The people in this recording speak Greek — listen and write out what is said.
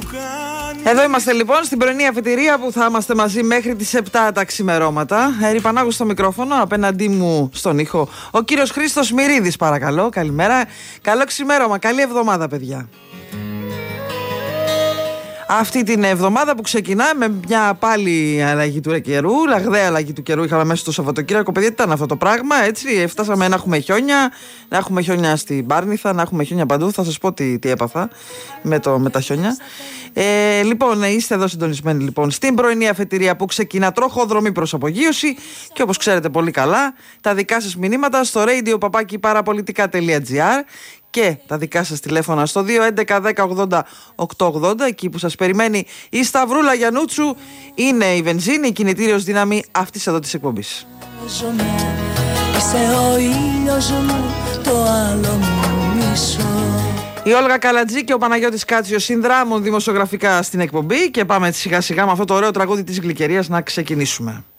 Εδώ είμαστε λοιπόν στην πρωινή αφετηρία που θα είμαστε μαζί μέχρι τις 7 τα ξημερώματα. Έρη Πανάγου στο μικρόφωνο, απέναντί μου στον ήχο ο κύριος Χρήστος Μυρίδης, παρακαλώ. Καλημέρα, καλό ξημέρωμα, καλή εβδομάδα παιδιά. Αυτή την εβδομάδα που ξεκινά με μια πάλι αλλαγή του καιρού, λαγδαία αλλαγή του καιρού είχαμε μέσα στο Σαββατοκύριακο. Παιδιά, τι ήταν αυτό το πράγμα, έτσι. Φτάσαμε να έχουμε χιόνια, να έχουμε χιόνια στην Πάρνηθα, να έχουμε χιόνια παντού. Θα σας πω τι έπαθα με τα χιόνια. Λοιπόν, είστε εδώ συντονισμένοι λοιπόν στην πρωινή αφετηρία που ξεκινά τροχοδρομή προς απογείωση. Και όπως ξέρετε πολύ καλά, τα δικά σας μηνύματα στο radio@parapolitica.gr και τα δικά σας τηλέφωνα στο 211-1080-880, εκεί που σας περιμένει η Σταυρούλα Γιαννούτσου. Είναι η βενζίνη, η κινητήριος δύναμη αυτής εδώ της εκπομπής. Είσαι ο ήλιος μου, το άλλο μου μισό. Η Όλγα Καλατζή και ο Παναγιώτης Κάτσιος συνδράμουν δημοσιογραφικά στην εκπομπή και πάμε σιγά σιγά με αυτό το ωραίο τραγούδι της Γλυκερίας να ξεκινήσουμε.